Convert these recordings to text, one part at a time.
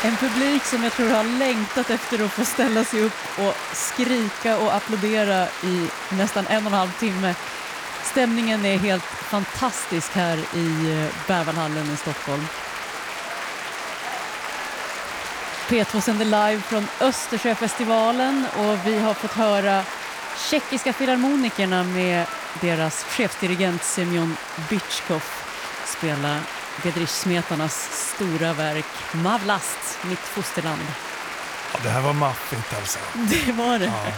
En publik som jag tror har längtat efter att få ställa sig upp och skrika och applådera i nästan 1,5 timme. Stämningen är helt fantastisk här i Berwaldhallen i Stockholm. P2 sänder live från Östersjöfestivalen och vi har fått höra tjeckiska filharmonikerna med deras chefsdirigent Semyon Bychkov spela Bedřich Smetanas stora verk Mavlast, mitt fosterland. Ja, det här var maffigt alltså. Det var det. Ja.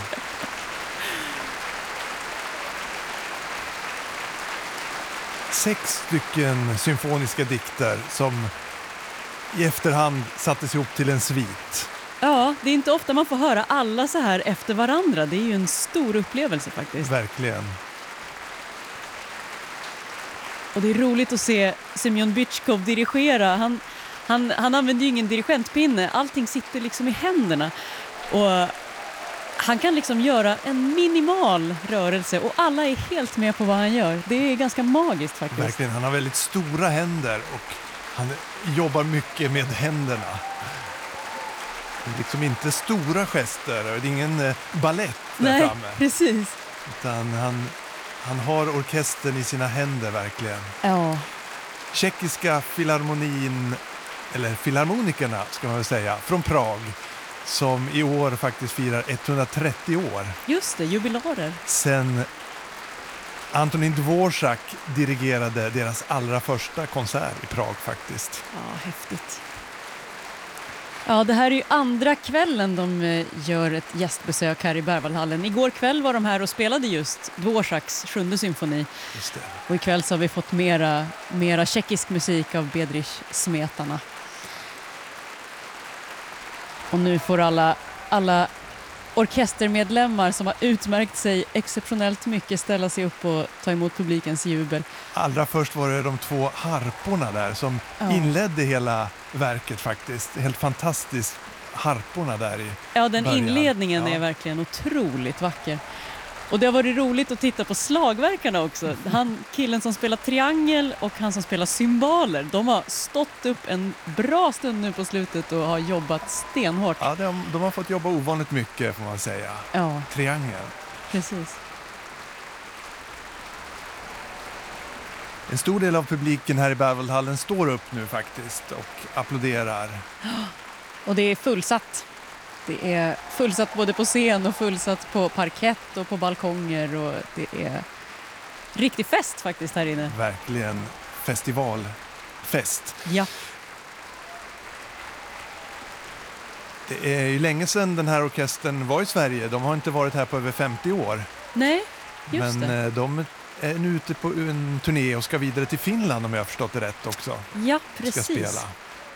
Sex stycken symfoniska dikter som i efterhand sattes ihop till en svit. Ja, det är inte ofta man får höra alla så här efter varandra. Det är ju en stor upplevelse faktiskt. Verkligen. Och det är roligt att se Semyon Bychkov dirigera. Han använder ju ingen dirigentpinne. Allting sitter liksom i händerna. Och han kan liksom göra en minimal rörelse och alla är helt med på vad han gör. Det är ganska magiskt faktiskt. Verkligen, han har väldigt stora händer och han jobbar mycket med händerna. Det är liksom inte stora gester, det är ingen ballett där framme. Nej, precis. Utan han har orkestern i sina händer verkligen. Ja. Tjeckiska filharmonin, eller filharmonikerna ska man väl säga, från Prag som i år faktiskt firar 130 år. Just det, jubilarer. Sen Antonín Dvořák dirigerade deras allra första konsert i Prag faktiskt. Ja, häftigt. Ja, det här är ju andra kvällen de gör ett gästbesök här i Berwaldhallen. Igår kväll var de här och spelade just Dvořáks 7:e symfoni. Just det. Och ikväll så har vi fått mera tjeckisk musik av Bedřich Smetana. Och nu får alla orkestermedlemmar som har utmärkt sig exceptionellt mycket ställa sig upp och ta emot publikens jubel. Allra först var det de 2 harporna där som inledde hela verket faktiskt. Helt fantastiskt, harporna där i Ja, den början. inledningen är verkligen otroligt vacker. Och det har varit roligt att titta på slagverkarna också. Killen som spelar triangel och han som spelar cymbaler, de har stått upp en bra stund nu på slutet och har jobbat stenhårt. Ja, de har fått jobba ovanligt mycket får man säga. Ja, Triangel. precis. En stor del av publiken här i Berwaldhallen står upp nu faktiskt och applåderar. Och det är fullsatt. Det är fullsatt både på scen och fullsatt på parkett och på balkonger och det är riktig fest faktiskt här inne. Verkligen festivalfest. Ja. Det är ju länge sedan den här orkestern var i Sverige. De har inte varit här på över 50 år. Nej, just Men det. de är nu ute på en turné och ska vidare till Finland om jag har förstått det rätt också. Ja, Ska precis. spela.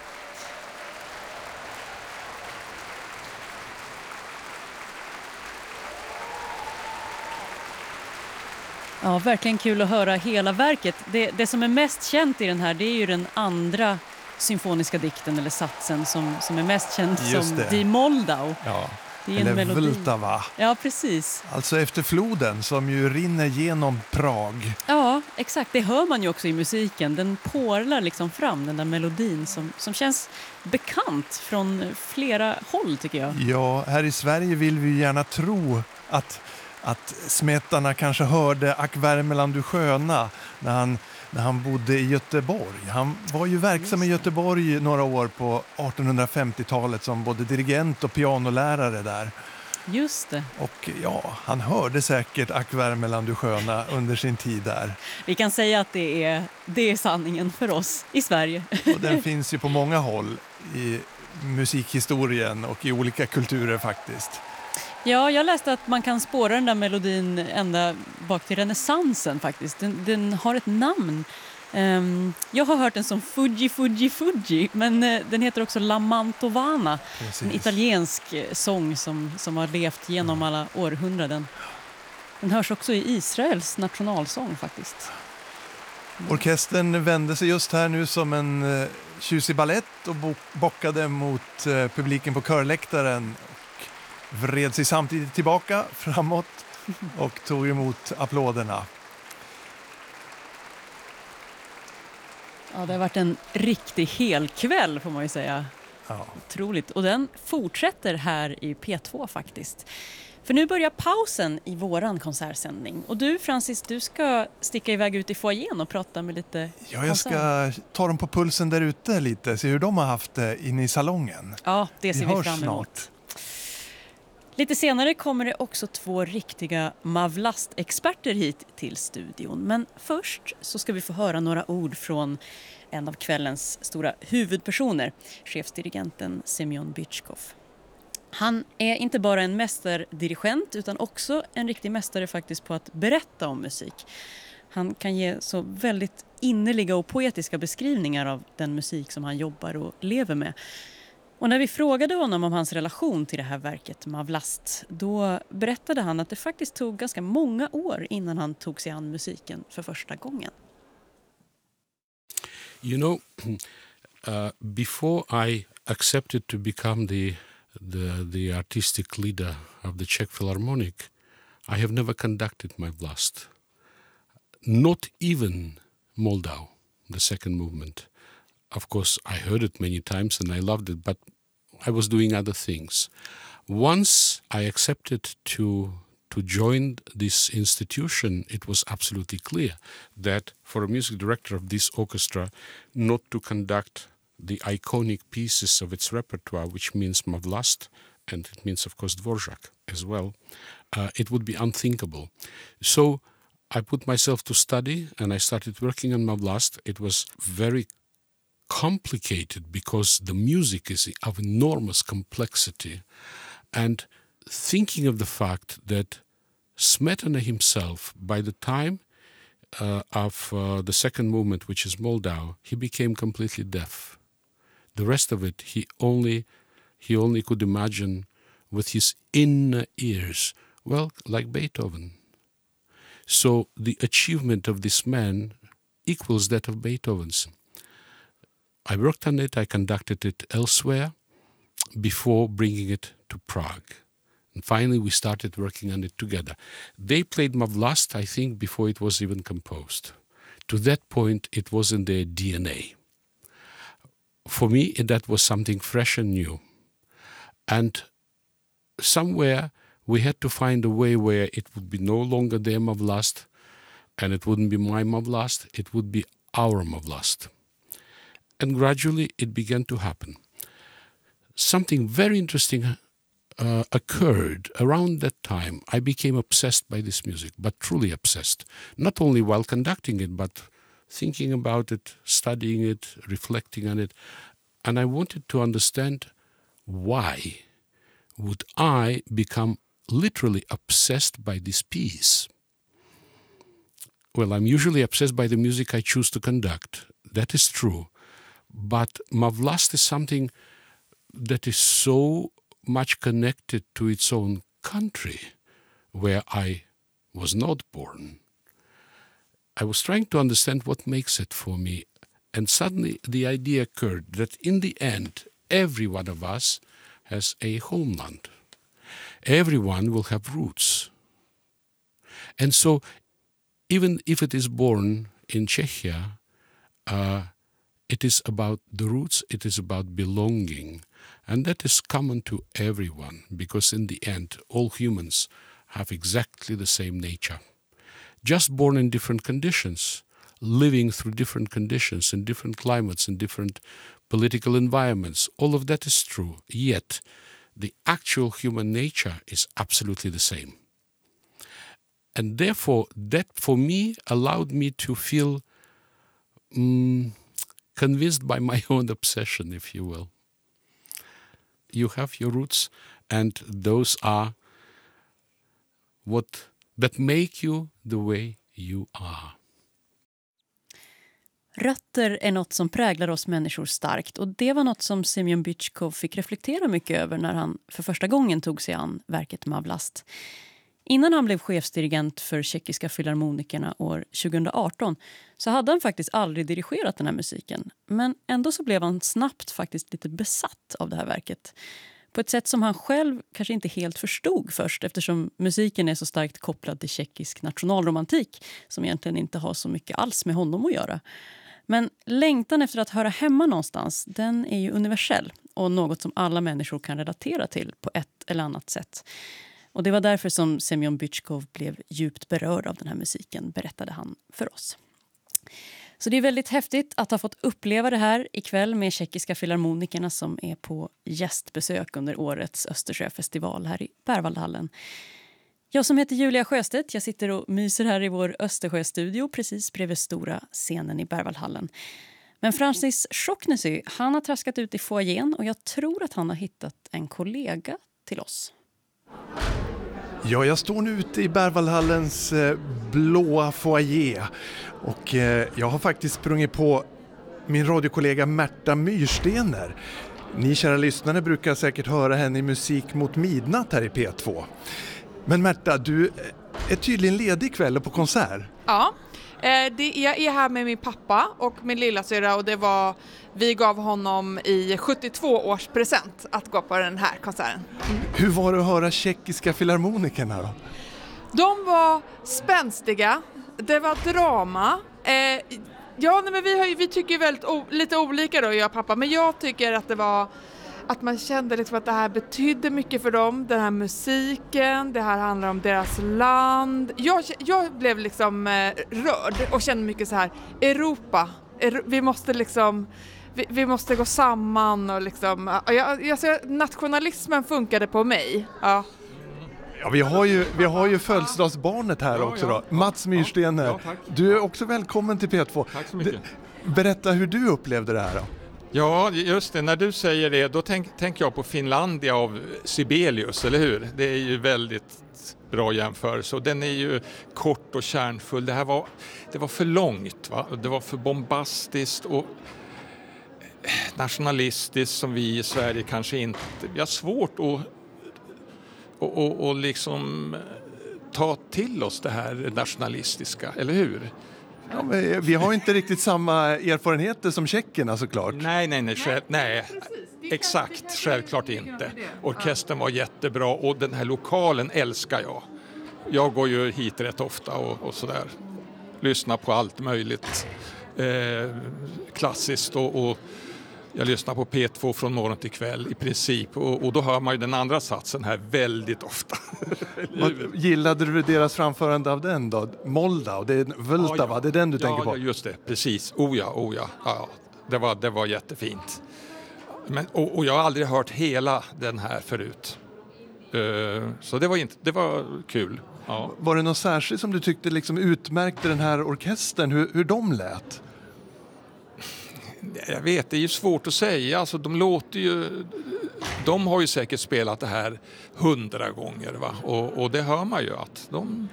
Ja, verkligen kul att höra hela verket. Det som är mest känt i den här, det är ju den andra symfoniska dikten eller satsen som är mest känd Just som det. Die Moldau. Ja. Det är en Eller melodi. Vltava. Ja, precis. Alltså efter floden som ju rinner genom Prag. Ja, exakt. Det hör man ju också i musiken. Den porlar liksom fram, den där melodin som känns bekant från flera håll tycker jag. Ja, här i Sverige vill vi gärna tro att Smetana kanske hörde Ack Värmeland du sköna när han bodde i Göteborg. Han var ju verksam i Göteborg några år på 1850-talet som både dirigent och pianolärare där. Just det. Och ja, han hörde säkert Ack Värmeland du sköna under sin tid där. Vi kan säga att det är sanningen för oss i Sverige. Och den finns ju på många håll i musikhistorien och i olika kulturer faktiskt. Ja, jag läste att man kan spåra den där melodin ända bak till renässansen faktiskt. Den har ett namn. Jag har hört den som Fuggi, Fuggi, Fuggi, men den heter också La Mantovana. Precis. En italiensk sång som har levt genom alla århundraden. Den hörs också i Israels nationalsång faktiskt. Orkestern vände sig just här nu som en tjusig ballett och bockade mot publiken på körläktaren och vred sig samtidigt tillbaka framåt och tog emot applåderna. Ja, det har varit en riktig helkväll får man ju säga. Ja. Otroligt. Och den fortsätter här i P2 faktiskt. För nu börjar pausen i våran konsertsändning. Och du, Francis, du ska sticka iväg ut i foajén och prata med lite Ja, jag ska ta dem på pulsen där ute lite, se hur de har haft det inne i salongen. Ja, det ser vi hörs fram emot. snart. Lite senare kommer det också 2 riktiga Mavlast-experter hit till studion. Men först så ska vi få höra några ord från en av kvällens stora huvudpersoner, chefsdirigenten Semyon Bychkov. Han är inte bara en mästerdirigent utan också en riktig mästare faktiskt på att berätta om musik. Han kan ge så väldigt innerliga och poetiska beskrivningar av den musik som han jobbar och lever med. Och när vi frågade honom om hans relation till det här verket Mavlast, då berättade han att det faktiskt tog ganska många år innan han tog sig an musiken för första gången. You know, before I accepted to become the artistic leader of the Czech Philharmonic, I have never conducted Mavlast. Not even Moldau, the second movement. Of course, I heard it many times and I loved it, but I was doing other things. Once I accepted to join this institution, it was absolutely clear that for a music director of this orchestra not to conduct the iconic pieces of its repertoire, which means Mavlast, and it means, of course, Dvorak as well, it would be unthinkable. So I put myself to study and I started working on Mavlast. It was very complicated because the music is of enormous complexity. And thinking of the fact that Smetana himself, by the time of the second movement, which is Moldau, he became completely deaf. The rest of it, he only could imagine with his inner ears, well, like Beethoven. So the achievement of this man equals that of Beethoven's. I worked on it, I conducted it elsewhere before bringing it to Prague. And finally we started working on it together. They played Mavlast, I think, before it was even composed. To that point, it was in their DNA. For me, that was something fresh and new. And somewhere we had to find a way where it would be no longer their Mavlast, and it wouldn't be my Mavlast, it would be our Mavlast. And gradually it began to happen. Something very interesting occurred around that time. I became obsessed by this music, but truly obsessed. Not only while conducting it, but thinking about it, studying it, reflecting on it. And I wanted to understand why would I become literally obsessed by this piece. Well, I'm usually obsessed by the music I choose to conduct. That is true. But Mavlast is something that is so much connected to its own country, where I was not born. I was trying to understand what makes it for me, and suddenly the idea occurred that in the end, every one of us has a homeland. Everyone will have roots. And so, even if it is born in Czechia, it is about the roots, it is about belonging. And that is common to everyone, because in the end, all humans have exactly the same nature. Just born in different conditions, living through different conditions, in different climates, in different political environments. All of that is true. Yet, the actual human nature is absolutely the same. And therefore, that for me allowed me to feel convinced by my own obsession, if you will. You have your roots, and those are that make you the way you are. Rötter är något som präglar oss människor starkt, och det var något som Semyon Bychkov fick reflektera mycket över när han för första gången tog sig an verket Mavlast. Innan han blev chefsdirigent för Tjeckiska Filharmonikerna år 2018 så hade han faktiskt aldrig dirigerat den här musiken. Men ändå så blev han snabbt faktiskt lite besatt av det här verket. På ett sätt som han själv kanske inte helt förstod först, eftersom musiken är så starkt kopplad till tjeckisk nationalromantik som egentligen inte har så mycket alls med honom att göra. Men längtan efter att höra hemma någonstans, den är ju universell. och något som alla människor kan relatera till på ett eller annat sätt. Och det var därför som Semyon Bychkov blev djupt berörd av den här musiken, berättade han för oss. Så det är väldigt häftigt att ha fått uppleva det här ikväll med Tjeckiska filharmonikerna som är på gästbesök under årets Östersjöfestival här i Berwaldhallen. Jag som heter Julia Sjöstedt, jag sitter och myser här i vår Östersjöstudio precis bredvid stora scenen i Berwaldhallen. Men Francis Schocknesy, han har traskat ut i foajén och jag tror att han har hittat en kollega till oss. Ja, jag står nu ute i Berwaldhallens blåa foyer och jag har faktiskt sprungit på min radiokollega Märta Myrstener. Ni kära lyssnare brukar säkert höra henne i Musik mot midnatt här i P2. Men Märta, du är tydligen ledig kväll och på konsert. Ja, jag är här med min pappa och min lillasyra och vi gav honom i 72 års present att gå på den här konserten. Hur var det att höra Tjeckiska filharmonikerna då? De var spänstiga, det var drama. Men vi tycker väldigt lite olika då, jag och pappa, men jag tycker att det var att man kände liksom att det här betydde mycket för dem, den här musiken, det här handlar om deras land. Jag blev liksom rörd och kände mycket så här, Europa, vi måste liksom, vi måste gå samman och liksom, nationalismen funkade på mig. Ja. Ja, vi har ju födelsedagsbarnet här också då, Mats Myrstener. Ja, tack. Du är också välkommen till P2. Tack så mycket. Berätta hur du upplevde det här då. Ja, just det. När du säger det, då tänker jag på Finlandia av Sibelius, eller hur? Det är ju väldigt bra jämförelse. Och den är ju kort och kärnfull. Det var för långt, va? Det var för bombastiskt och nationalistiskt som vi i Sverige kanske inte... Vi har svårt att liksom ta till oss det här nationalistiska, eller hur? Ja, vi har inte riktigt samma erfarenheter som tjeckerna såklart. Nej. Exakt, självklart inte. Orkestern var jättebra och den här lokalen älskar jag. Jag går ju hit rätt ofta och sådär. Lyssnar på allt möjligt klassiskt och jag lyssnar på P2 från morgon till kväll i princip och då hör man ju den andra satsen här väldigt ofta. Gillade du deras framförande av den då? Moldau, det är Vltava, det är den du tänker på? Ja, just det, precis. Oh ja. Det var jättefint. Men, och jag har aldrig hört hela den här förut. Så det var kul. Ja. Var det något särskilt som du tyckte liksom utmärkte den här orkestern, hur de lät? Jag vet, det är ju svårt att säga. Alltså, de har ju säkert spelat det här 100 gånger, va? Och det hör man ju att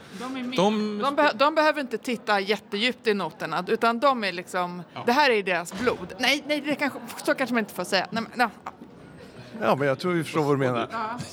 de behöver inte titta jättedjupt i noterna, utan de är liksom, det här är deras blod. Nej, det kanske man inte får säga. Nej. Ja, men jag tror vi förstår vad du menar.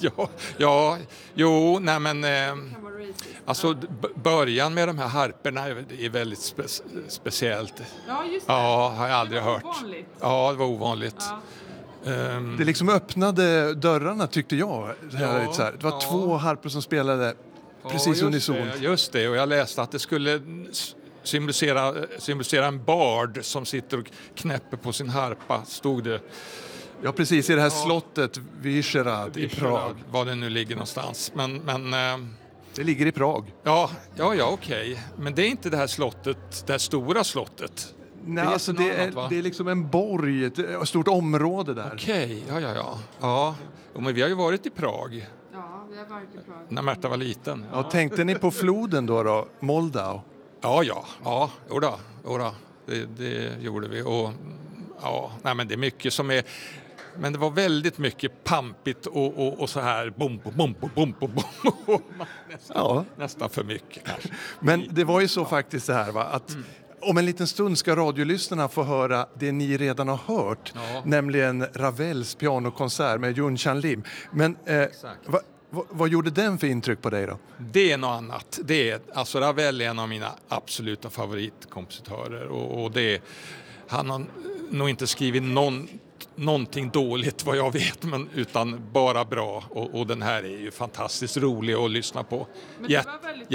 Alltså början med de här harperna är väldigt speciellt. Ja, just det. Ja, har jag aldrig hört. Ovanligt. Ja, det var ovanligt. Ja. Det liksom öppnade dörrarna tyckte jag. Det var två harper som spelade precis unisont. Just det, och jag läste att det skulle symbolisera en bard som sitter och knäpper på sin harpa, stod det. Ja, precis, i det här slottet Vyšehrad i Prag. Var det nu ligger någonstans. Men det ligger i Prag. Ja, okej. Men det är inte det här slottet, det här stora slottet. Nej, alltså det är liksom en borg, ett stort område där. Okej, ja. Men vi har ju varit i Prag. Ja, vi har varit i Prag. När Märta var liten. Ja, tänkte ni på floden då, Moldau? Ja, jodå. Det gjorde vi. Och men det är mycket som är... Men det var väldigt mycket pampigt och så här bom. Nästan för mycket kanske. Men det var ju så faktiskt så här, va, att om en liten stund ska radiolyssnarna få höra det ni redan har hört, nämligen Ravels pianokonsert med Yun-Chan Lim. Men vad gjorde den för intryck på dig då? Det är något annat. Alltså Ravel är en av mina absoluta favoritkompositörer och han har nog inte skrivit någonting dåligt vad jag vet, men utan bara bra och den här är ju fantastiskt rolig att lyssna på.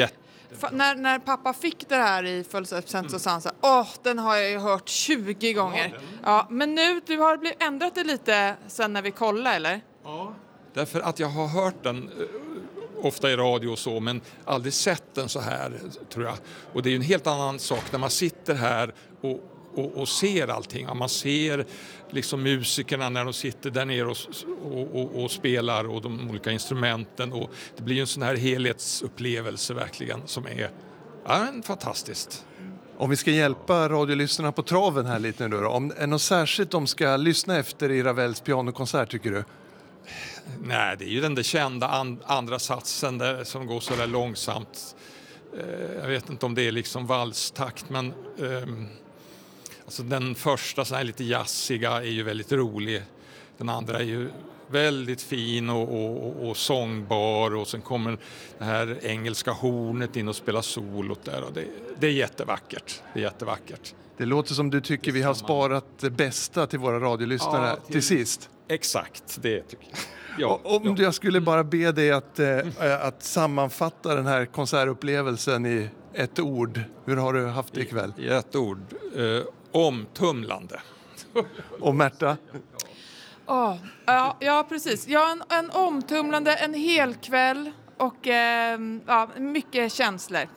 När pappa fick det här i födelsedagspresent så sa han så här, den har jag ju hört 20 gånger. Ja, men nu, du har ändrat det lite sen när vi kollade, eller? Ja, därför att jag har hört den ofta i radio och så, men aldrig sett den så här, tror jag. Och det är ju en helt annan sak när man sitter här och ser allting. Man ser liksom musikerna när de sitter där nere och spelar och de olika instrumenten. Och det blir ju en sån här helhetsupplevelse verkligen som är fantastiskt. Om vi ska hjälpa radiolyssnarna på traven här lite nu då. Om är något särskilt de ska lyssna efter i Ravels pianokonsert, tycker du? Nej, det är ju den där kända andra satsen där, som går så där långsamt. Jag vet inte om det är liksom valstakt, men alltså den första så här lite jazziga är ju väldigt rolig. Den andra är ju väldigt fin och sångbar, och sen kommer det här engelska hornet in och spelar solot där, och det är jättevackert. Det är jättevackert. Det låter som du tycker vi har sparat det bästa till våra radiolyssnare till sist. Exakt, det tycker jag. Ja, om jag skulle bara be dig att sammanfatta den här konsertupplevelsen i ett ord. Hur har du haft det ikväll? I ett ord. Omtumlande. Och Märta? Ja, precis. Ja, en omtumlande, en hel kväll och mycket känslor.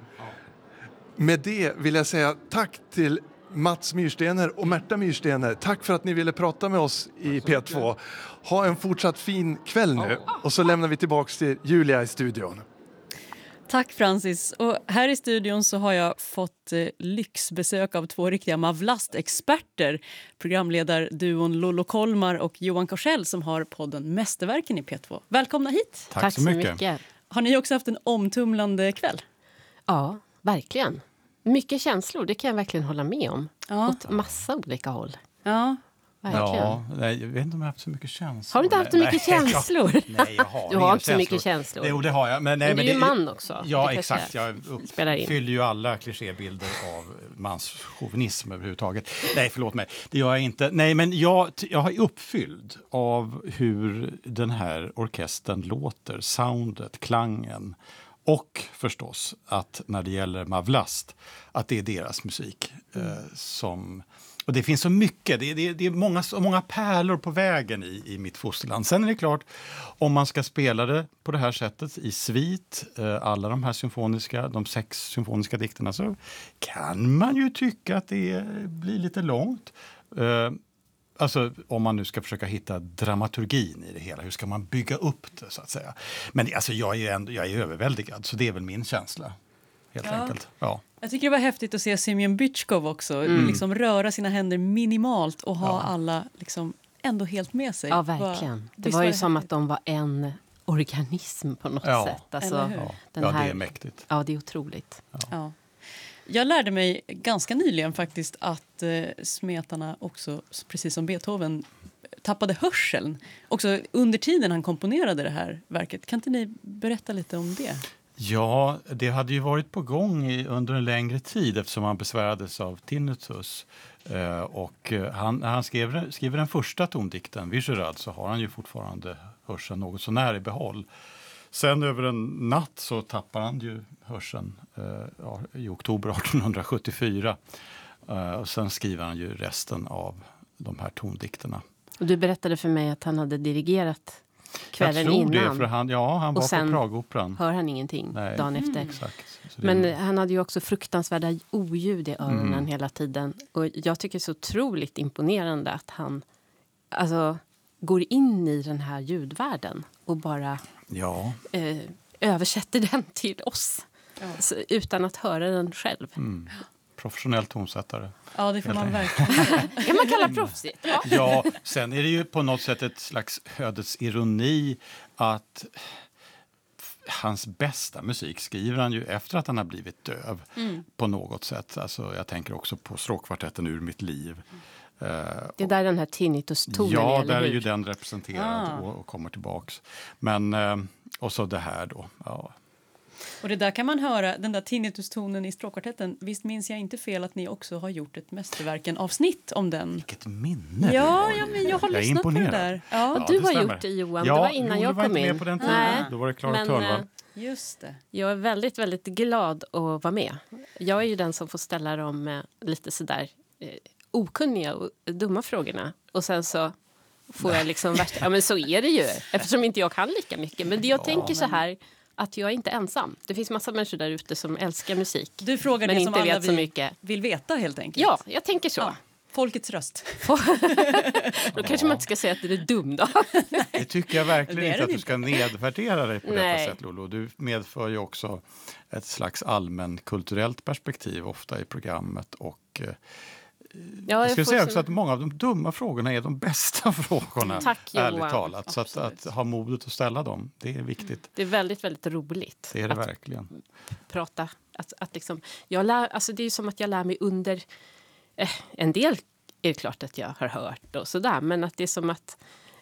Med det vill jag säga tack till Mats Myrstener och Märta Myrstener. Tack för att ni ville prata med oss i P2. Ha en fortsatt fin kväll nu. Och så lämnar vi tillbaka till Julia i studion. Tack Francis. Och här i studion så har jag fått lyxbesök av 2 riktiga Mavlast-experter. Programledarduon Lollo Kolmar och Johan Korsell som har podden Mästerverken i P2. Välkomna hit. Tack så mycket. Har ni också haft en omtumlande kväll? Ja, verkligen. Mycket känslor, det kan jag verkligen hålla med om. Ja. Åt massa olika håll. Ja. Verkligen. Ja, nej, jag vet inte om jag har haft så mycket känslor. Har du inte haft så mycket känslor? Nej, jag har Du har inte så mycket känslor. Jo, det har jag. Men du är ju man också. Ja, exakt. Jag fyller ju alla klichébilder av manschauvinism överhuvudtaget. Nej, förlåt mig. Det gör jag inte. Nej, men jag är uppfylld av hur den här orkestern låter. Soundet, klangen. Och förstås att när det gäller Mavlast, att det är deras musik som... Och det finns så mycket, det är många pärlor på vägen i mitt fosterland. Sen är det klart, om man ska spela det på det här sättet i svit, alla de här de 6 symfoniska dikterna, så kan man ju tycka att det blir lite långt. Alltså om man nu ska försöka hitta dramaturgin i det hela, hur ska man bygga upp det så att säga. Men alltså, jag är överväldigad, så det är väl min känsla. Helt enkelt. Ja. Jag tycker det var häftigt att se Semyon Bychkov också. Liksom röra sina händer minimalt och ha alla liksom ändå helt med sig. Ja, verkligen. Det var ju som att de var en organism på något sätt. Alltså, det är mäktigt. Ja, det är otroligt. Ja. Jag lärde mig ganska nyligen faktiskt att Smetana också, precis som Beethoven, tappade hörseln. Också under tiden han komponerade det här verket. Kan inte ni berätta lite om det? Ja, det hade ju varit på gång under en längre tid eftersom han besvärades av tinnitus. Och när han skriver den första tondikten, Vyšehrad, så har han ju fortfarande hörseln något så när i behåll. Sen över en natt så tappar han ju hörseln i oktober 1874. Och sen skriver han ju resten av de här tondikterna. Och du berättade för mig att han hade dirigerat kvällen innan. Jag tror innan. det, för han var på Pragoperan. Hör han ingenting dagen efter. Exakt. Men han hade ju också fruktansvärda oljud i öronen hela tiden. Och jag tycker det är så otroligt imponerande att han går in i den här ljudvärlden och bara översätter den till oss. Så, utan att höra den själv. Professionell tonsättare. Ja, det får man verkligen. Kan man kalla proffsigt. Ja, sen är det ju på något sätt ett slags ödets ironi att hans bästa musik skriver han ju efter att han har blivit döv på något sätt. Alltså, jag tänker också på stråkkvartetten Ur mitt liv. Det är där den här tinnitus-tonen är, eller där hur? är ju den representerad och kommer tillbaks. Men, och så det här då, ja. Och det där kan man höra, den där tinnitus-tonen i stråkkvartetten. Visst minns jag inte fel att ni också har gjort ett Mästerverken-avsnitt om den? Vilket minne! Ja, men jag har lyssnat på det där. Ja. Och du har gjort det, Johan. Det var innan jag kom in. Med på den tiden. Då var det Klara Törnvall. Just det. Jag är väldigt, väldigt glad att vara med. Jag är ju den som får ställa de lite sådär okunniga och dumma frågorna. Och sen så får jag liksom värsta... Ja, men så är det ju. Eftersom inte jag kan lika mycket. Men jag tänker så här att jag är inte ensam. Det finns massa människor där ute som älskar musik. Du frågar men det inte som alla vet så mycket. Vill veta helt enkelt. Ja, jag tänker så. Ja. Folkets röst. Då kanske man inte ska säga att du är dum då. Det tycker jag verkligen Det är inte att det du ska nedvärdera dig på Nej. detta sätt, Lolo. Du medför ju också ett slags allmän kulturellt perspektiv ofta i programmet och jag skulle säga också att många av de dumma frågorna är de bästa frågorna. Tack, Johan. Ärligt talat. Så att ha modet att ställa dem, det är viktigt. Det är väldigt, väldigt roligt. Det är det att verkligen. prata. Att liksom, alltså det är som att jag lär mig under... en del är det klart att jag har hört och sådär. Men att det är som att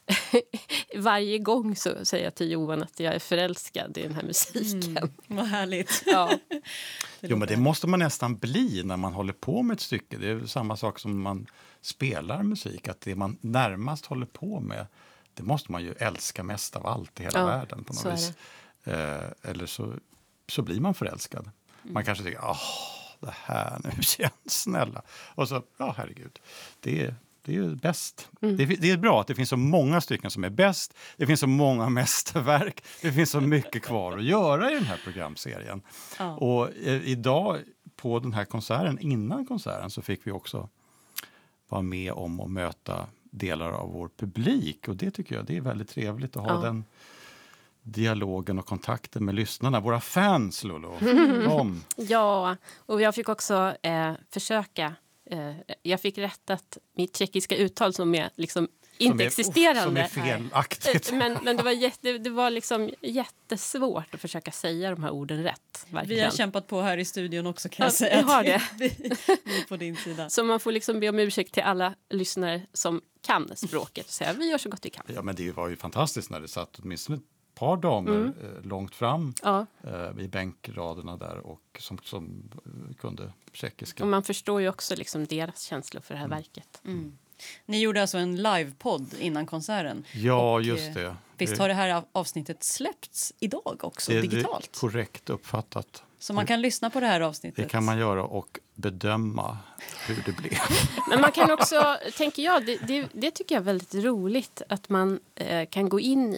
varje gång så säger jag till Johan att jag är förälskad i den här musiken. Vad härligt. Ja. Jo, men det måste man nästan bli när man håller på med ett stycke. Det är samma sak som man spelar musik. Att det man närmast håller på med, det måste man ju älska mest av allt i hela världen på något vis. Eller så blir man förälskad. Man kanske tycker, det här nu känns snälla. Och så, herregud, det är ju bäst. Det är bra att det finns så många stycken som är bäst. Det finns så många mästerverk. Det finns så mycket kvar att göra i den här programserien. Ja. Och idag på den här konserten, innan konserten, så fick vi också vara med om att möta delar av vår publik. Och det tycker jag, det är väldigt trevligt att ha den dialogen och kontakten med lyssnarna. Våra fans, Lolo. Ja, och jag fick också försöka... jag fick rättat mitt tjeckiska uttal som är liksom inte existerande. Som är felaktigt. Men det var liksom jättesvårt att försöka säga de här orden rätt. Verkligen. Vi har kämpat på här i studion också, kan jag säga. Vi har det. Vi är på din sida. Så man får liksom be om ursäkt till alla lyssnare som kan språket och säga vi gör så gott vi kan. Ja, men det var ju fantastiskt när det satt åtminstone ett par damer långt fram i bänkraderna där och som kunde tjeckiska. Och man förstår ju också liksom deras känslor för det här verket. Ni gjorde alltså en livepodd innan konserten. Ja, och, just det. Visst har det här avsnittet släppts idag också, digitalt? Det är korrekt uppfattat. Så man kan lyssna på det här avsnittet? Det kan man göra och bedöma hur det blir. Men man kan också, tänker jag, det tycker jag är väldigt roligt att man kan gå in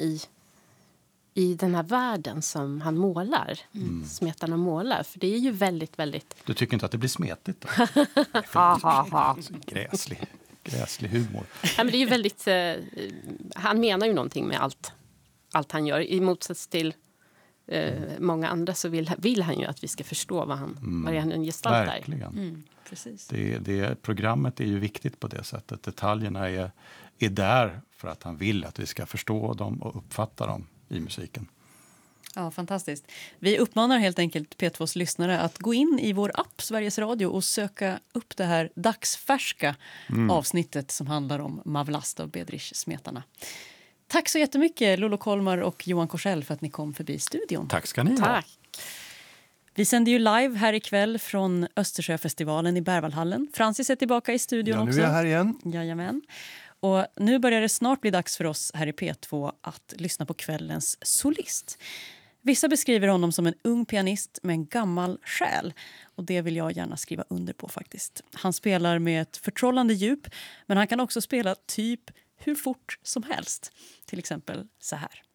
i den här världen som han målar. Smetarna målar. För det är ju väldigt, väldigt... Du tycker inte att det blir smetigt då? Gräslig humor. Ja, men det är ju väldigt... han menar ju någonting med allt han gör. I motsats till många andra så vill han ju att vi ska förstå vad han gestaltar. Verkligen. Precis. Programmet är ju viktigt på det sättet. Detaljerna är där för att han vill att vi ska förstå dem och uppfatta dem i musiken. Ja, fantastiskt. Vi uppmanar helt enkelt P2s lyssnare att gå in i vår app Sveriges Radio och söka upp det här dagsfärska avsnittet som handlar om Mavlasta och Bedřich Smetana. Tack så jättemycket Lolo Kolmar och Johan Korsell för att ni kom förbi studion. Tack ska ni ha. Tack. Vi sänder ju live här ikväll från Östersjöfestivalen i Berwaldhallen. Francis är tillbaka i studion också. Nu är jag här igen. Jajamän. Och nu börjar det snart bli dags för oss här i P2 att lyssna på kvällens solist. Vissa beskriver honom som en ung pianist med en gammal själ. Och det vill jag gärna skriva under på faktiskt. Han spelar med ett förtrollande djup, men han kan också spela typ hur fort som helst. Till exempel så här.